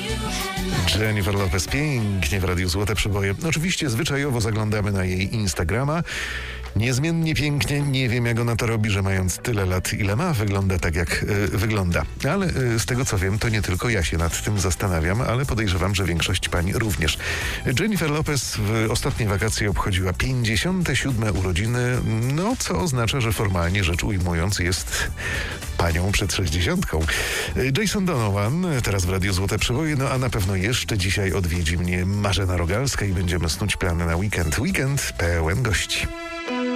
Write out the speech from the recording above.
Jennifer Lopez pięknie w Radiu Złote Przeboje. Oczywiście zwyczajowo zaglądamy na jej Instagrama. Niezmiennie pięknie, nie wiem jak ona to robi, że mając tyle lat ile ma, wygląda tak jak wygląda. Ale z tego co wiem, to nie tylko ja się nad tym zastanawiam, ale podejrzewam, że większość pań również. Jennifer Lopez w ostatnie wakacje obchodziła 57. urodziny, no co oznacza, że formalnie rzecz ujmując jest panią przed 60. Jason Donovan teraz w Radiu Złote Przeboje, no a na pewno jeszcze dzisiaj odwiedzi mnie Marzena Rogalska i będziemy snuć plany na weekend. Weekend pełen gości.